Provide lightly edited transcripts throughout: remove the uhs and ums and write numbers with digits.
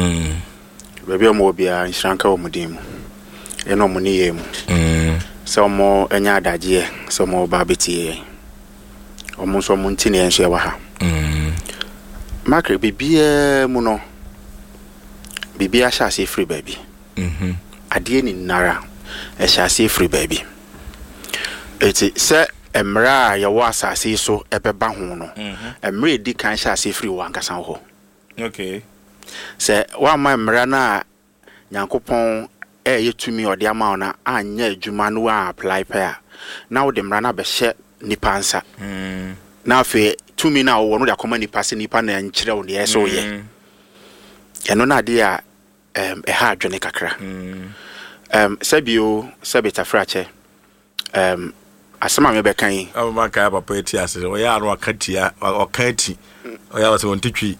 Baby omo bia nhranka omudim eno muni yem so mo enya adaje so mo ba betie omo so mo ntine enhwe wa ha makre bibia mu no bibia sha se free baby ade ni nara e sha se free baby eti se emra ya wa asase so ebeba ho no emra edi kan sha se free wa nkasa ho. Okay. Se wa ma emra na Nyankopon yetumi ode ama ona anya adwuma no a apply pa na wo de mra na be hye nipa nsa na afi tumi na wo no de akoma nipa se nipa na nkyere wo de yeso ye eno na de a ha adwene kakra sabio sabita frache asema me be kan amaka papa eti ase o ya ro akatia o kanti o ya so ntitwi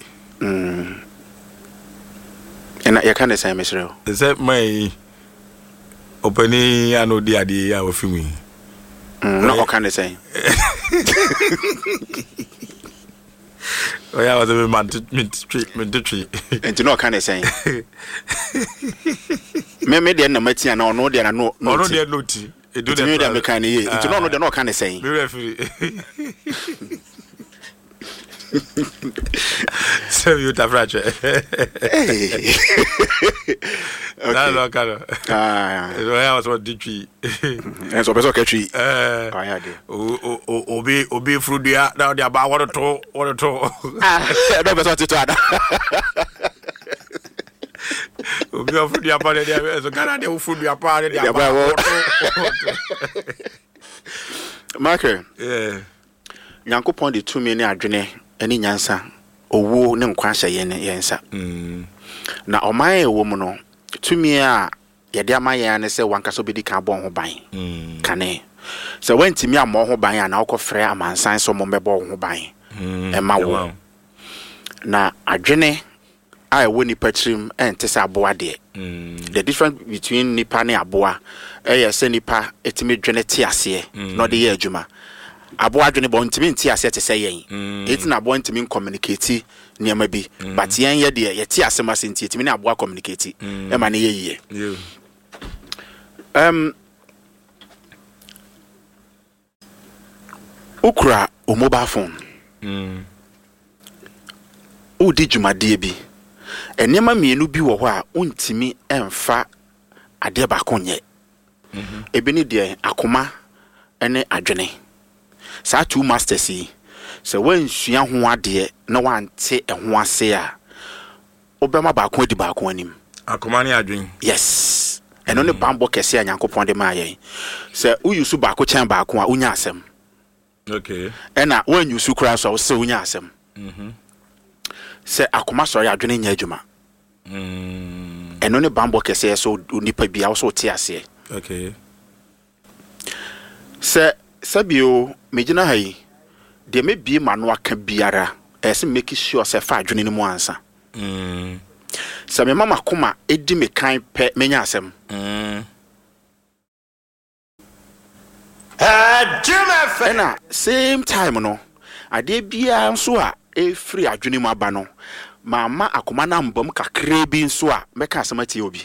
ena ya kan say mesreo ze mai opani ano di ade ya ofimi no o kan say o ya was a man ntitwi enti no kan say me de na matia na ono de na no ono de noti edu de me kan ye enti no de no kan say me referee so you ta frache okay no karo so I was what did you and so beso ketwi ya de obi frudia na de aba what to no beso tito ada obi frudia pa de so kana de frudia pa de aba marker Nyankopon de tumi ne adwene eni nyansa owo ne nkwa hye ne yensa na oman ewo mu no tumi a yede amaye ne se wankaso bedi ka bon ho ban kane se wantimi ammo ho ban ana okofre amansan so mo mebo ho ban ma wo na adwene a ewo ni patrim entese aboa de the difference between nipa ne aboa se nipa etimi dwene ti ase no de ye adwuma abo adwene bo ntimi nti ase te se yen eti na abo ntimi communicate niam bi but yen ye de ye ti ase ma se nti etimi na abo communicate e ma ne ye yie ukra o mobile phone o di dwumade bi enema mienu bi wo ho a untimi emfa ade ba konye ebi ni de akoma ene adwene sa two masters yi se wansua ho ade na wante ho ase a obema ba kon di ba kon anim akoma ne adwen yes eno ne bambo kese a Nyankopon de ma yen se uyusu ba ko chen ba kon a unya asem okay ena wanyusu kura so se unya asem se akoma so ya adwene nya adwuma eno ne bambo kese so nipa bia so te ase okay se sabio mejina hayi de mebie manu aka biara ese make sure se fa adwene ni mu ansa se me mama koma edi me kan pe menya asem na same time no ade bia nso a e free adwene mu aba no mama akoma na mbom kakra bi nso a meka asemati obi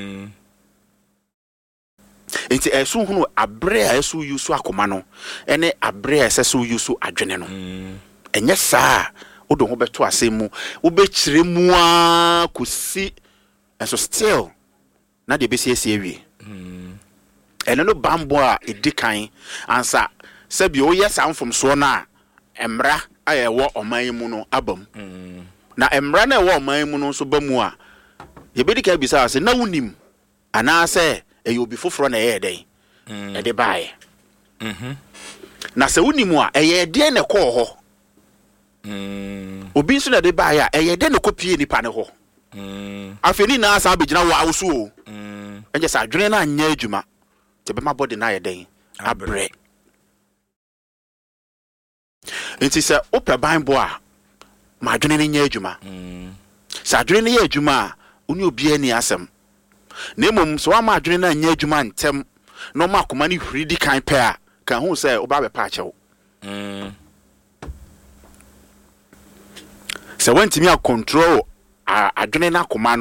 enti esu hunu abre a esu yusu akoma no ene abre a esu yusu adwene no enye saa odo ho beto asemu obekire mu a kusi enso still na de besi ewie ene no bambo a edikan ansa sabi o yesa mfom so na emra ayewo oman mu no abam na emra na ewo oman mu no so bamu a yebedika bisa ase na wunim ana se eyobi foforo na ye den e de bae na se wunimu a eye de ne ko ho obi nso na de bae a eye de ne kopie nipa ne ho afeni na asa abegina wa awusu o enje sa adwene na anya adwuma te be ma body na ye den abre enti se opa banbo a ma adwene ne nya adwuma sa adwene ne ye adwuma a oni obi ani asem na emom so ama adwene na anya adwuma ntem no ma akoma ne hwiri kan pe a kan hu se oba be pa achew se wantimi a control adwene na akoma